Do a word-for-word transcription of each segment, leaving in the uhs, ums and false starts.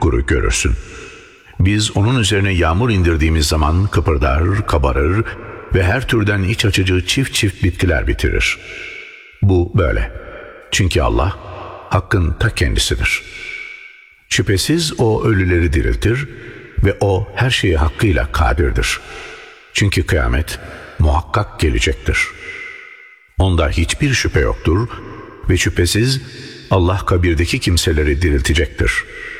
kupkuru görürsün. Biz onun üzerine yağmur indirdiğimiz zaman kıpırdar, kabarır ve her türden iç açıcı çift çift bitkiler bitirir. Bu böyle. Çünkü Allah hakkın ta kendisidir. Şüphesiz o ölüleri diriltir ve o her şeye hakkıyla kadirdir. Çünkü kıyamet muhakkak gelecektir. Onda hiçbir şüphe yoktur ve şüphesiz Allah kabirdeki kimseleri diriltecektir.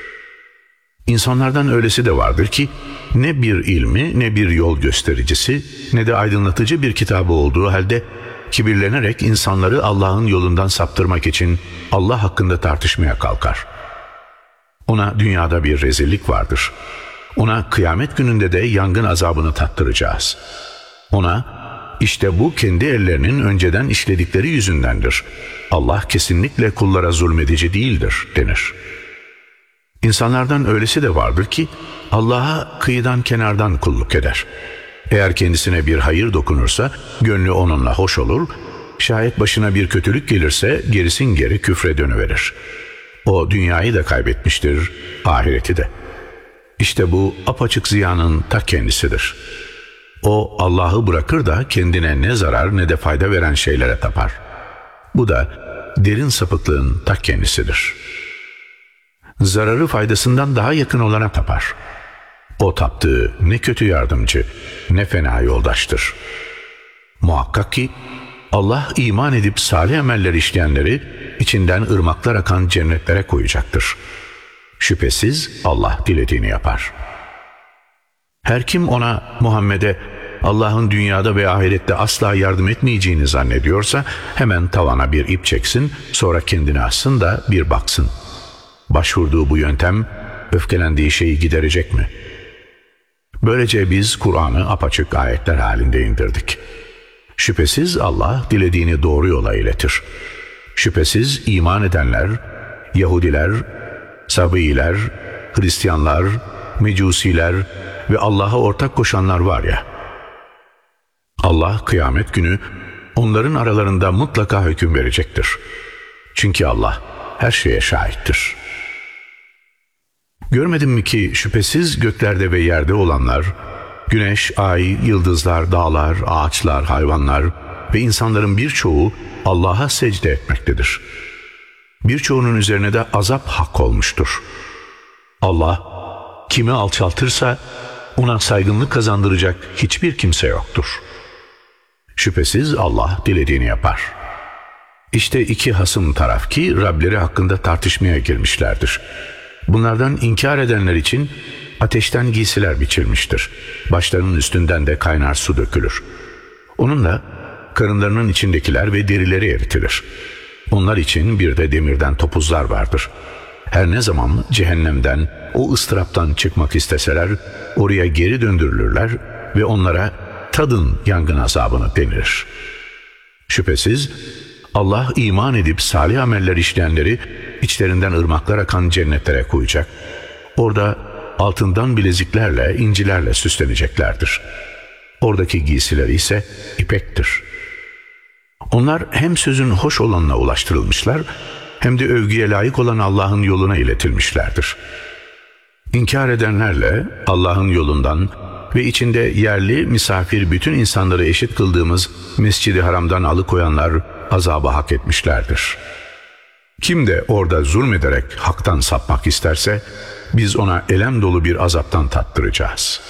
İnsanlardan öylesi de vardır ki ne bir ilmi, ne bir yol göstericisi, ne de aydınlatıcı bir kitabı olduğu halde kibirlenerek insanları Allah'ın yolundan saptırmak için Allah hakkında tartışmaya kalkar. Ona dünyada bir rezillik vardır. Ona kıyamet gününde de yangın azabını tattıracağız. Ona işte bu kendi ellerinin önceden işledikleri yüzündendir. Allah kesinlikle kullara zulmedici değildir denir. İnsanlardan öylesi de vardır ki Allah'a kıyıdan kenardan kulluk eder. Eğer kendisine bir hayır dokunursa gönlü onunla hoş olur, şayet başına bir kötülük gelirse gerisin geri küfre dönüverir. O dünyayı da kaybetmiştir, ahireti de. İşte bu apaçık ziyanın ta kendisidir. O Allah'ı bırakır da kendine ne zarar ne de fayda veren şeylere tapar. Bu da derin sapıklığın ta kendisidir. Zararı faydasından daha yakın olana tapar. O taptığı ne kötü yardımcı, ne fena yoldaştır. Muhakkak ki Allah iman edip salih emeller işleyenleri içinden ırmaklar akan cennetlere koyacaktır. Şüphesiz Allah dilediğini yapar. Her kim ona, Muhammed'e Allah'ın dünyada ve ahirette asla yardım etmeyeceğini zannediyorsa hemen tavana bir ip çeksin, sonra kendini assın da bir baksın. Başvurduğu bu yöntem öfkelendiği şeyi giderecek mi? Böylece biz Kur'an'ı apaçık ayetler halinde indirdik. Şüphesiz Allah dilediğini doğru yola iletir. Şüphesiz iman edenler, Yahudiler, Sabiiler, Hristiyanlar, Mecusiler ve Allah'a ortak koşanlar var ya, Allah kıyamet günü onların aralarında mutlaka hüküm verecektir. Çünkü Allah her şeye şahittir. Görmedin mi ki şüphesiz göklerde ve yerde olanlar, güneş, ay, yıldızlar, dağlar, ağaçlar, hayvanlar ve insanların birçoğu Allah'a secde etmektedir. Birçoğunun üzerine de azap hak olmuştur. Allah kimi alçaltırsa ona saygınlık kazandıracak hiçbir kimse yoktur. Şüphesiz Allah dilediğini yapar. İşte iki hasım taraf ki Rableri hakkında tartışmaya girmişlerdir. Bunlardan inkar edenler için ateşten giysiler biçilmiştir. Başlarının üstünden de kaynar su dökülür. Onunla karınlarının içindekiler ve derileri eritilir. Onlar için bir de demirden topuzlar vardır. Her ne zaman cehennemden, o ıstıraptan çıkmak isteseler, oraya geri döndürülürler ve onlara tadın yangın azabını denilir. Şüphesiz Allah iman edip salih ameller işleyenleri içlerinden ırmaklar akan cennetlere koyacak. Orada altından bileziklerle, incilerle süsleneceklerdir. Oradaki giysileri ise ipektir. Onlar hem sözün hoş olanına ulaştırılmışlar, hem de övgüye layık olan Allah'ın yoluna iletilmişlerdir. İnkar edenlerle Allah'ın yolundan ve içinde yerli, misafir bütün insanları eşit kıldığımız Mescid-i Haram'dan alıkoyanlar azabı hak etmişlerdir. Kim de orada zulmederek haktan sapmak isterse biz ona elem dolu bir azaptan tattıracağız.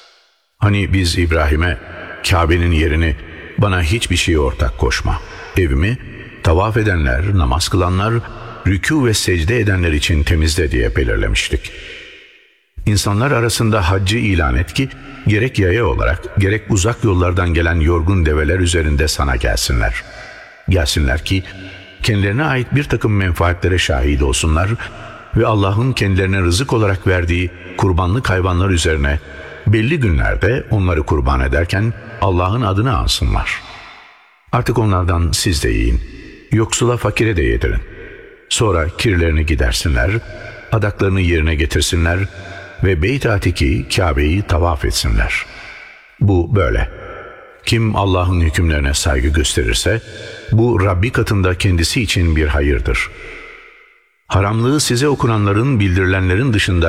Hani biz İbrahim'e Kabe'nin yerini bana hiçbir şeye ortak koşma, evimi tavaf edenler, namaz kılanlar, rükû ve secde edenler için temizle diye belirlemiştik. İnsanlar arasında haccı ilan et ki gerek yaya olarak gerek uzak yollardan gelen yorgun develer üzerinde sana gelsinler. Gelsinler ki kendilerine ait bir takım menfaatlere şahit olsunlar ve Allah'ın kendilerine rızık olarak verdiği kurbanlık hayvanlar üzerine belli günlerde onları kurban ederken Allah'ın adını ansınlar. Artık onlardan siz de yiyin, yoksula fakire de yedirin. Sonra kirlerini gidersinler, adaklarını yerine getirsinler ve Beyt-i Atik'i, Kabe'yi tavaf etsinler. Bu böyle. Kim Allah'ın hükümlerine saygı gösterirse, bu Rabbi katında kendisi için bir hayırdır. Haramlığı size okunanların, bildirilenlerin dışında